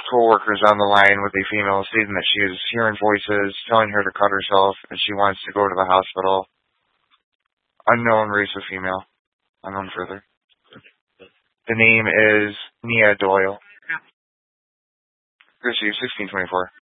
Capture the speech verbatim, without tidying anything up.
co-workers on the line with a female stating that she is hearing voices telling her to cut herself and she wants to go to the hospital. Unknown race of female. Unknown further. The name is Nia Doyle. Receive sixteen twenty-four.